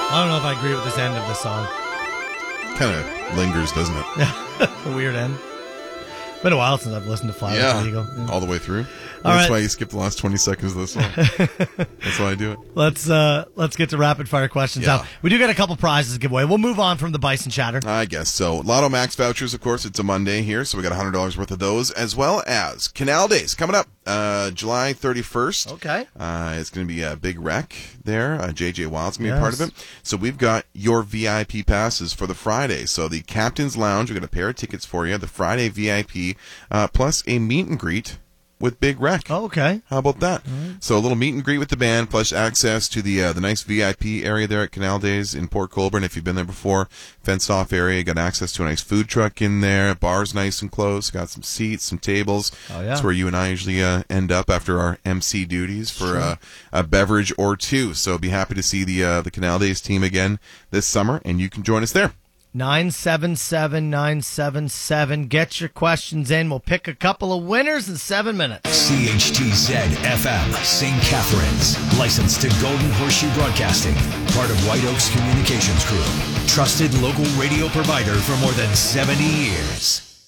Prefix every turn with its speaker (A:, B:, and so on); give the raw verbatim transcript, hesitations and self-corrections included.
A: I don't know if I agree with this end of the song.
B: Kind of lingers, doesn't it?
A: A weird end. Been a while since I've listened to Fly
B: yeah,
A: Like an Eagle. Yeah.
B: All the way through.
A: All
B: That's
A: right.
B: why you skip the last twenty seconds of the song. That's why I do it.
A: Let's uh, let's get to rapid fire questions
B: Yeah.
A: now. We do got a couple prizes to give away. We'll move on from the Bison chatter.
B: I guess so. Lotto Max vouchers, of course. It's a Monday here, so we got one hundred dollars worth of those, as well as Canal Days coming up uh, July thirty-first.
A: Okay.
B: Uh, it's going to be a big wreck there. Uh, J J Wild's going to be
A: Yes.
B: a part of it. So we've got your V I P passes for the Friday. So the Captain's Lounge, we've got a pair of tickets for you. The Friday V I P, uh, plus a meet and greet with Big Wreck.
A: Oh, okay.
B: How about that? So a little meet and greet with the band, plus access to the uh, the nice V I P area there at Canal Days in Port Colborne. If you've been there before, fenced off area, got access to a nice food truck in there. Bar's nice and close. Got some seats, some tables.
A: Oh, yeah.
B: That's where you and I usually uh, end up after our M C duties for uh, a beverage or two. So be happy to see the uh, the Canal Days team again this summer, and you can join us there.
A: nine seven seven, nine seven seven. Get your questions in. We'll pick a couple of winners in seven minutes.
C: C H T Z F M, Saint Catharines. Licensed to Golden Horseshoe Broadcasting. Part of White Oaks Communications Group. Trusted local radio provider for more than seventy years.